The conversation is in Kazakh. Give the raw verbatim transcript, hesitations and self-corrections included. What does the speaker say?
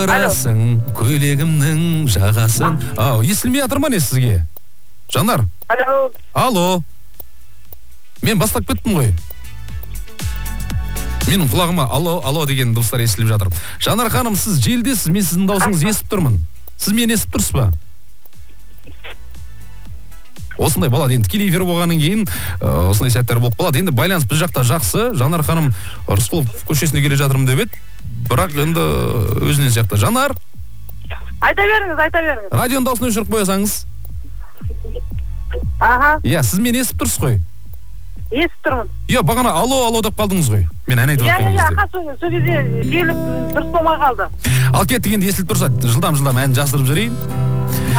Расың көйлегімнің жағасын. Ау, естілмей жатыр ма не сізге? Жанар. Алло. Алло. Мен бастап кеттім ғой. Менің құлағыма алло, алло деген дыбыстар естіліп жатыр. Жанар ханым, сіз желдесіз, мен сіздің даусыңызды естіп тұрмын. Сіз мені естіп тұрсыз ба? Осындай болады, енді тікелей эфир болғаннан кейін осындай сәттер болып қалады. Енді байланыс біз жақта жақсы. Жанар ханым Рысқұлов көшесіне келе жатырмын деп еді. Бірақ енді өзінен сияқты. Жанар. Айта беріңіз, айта беріңіз. Радионың дауысын өшіріп қойсаңыз. Аха. Иә, сіз мені естіп тұрсыз ғой? Естіп тұрмын. Иә, бағана алло, алло деп қалдыңыз ғой. Мен ән айтып Иә, жатқан иә, кезде. аха, сол кезде желіп дұрыс болмай қалды. Ал кеттік енді естіліп тұрса, жылдам-жылдам ән жаздырып жіберейін.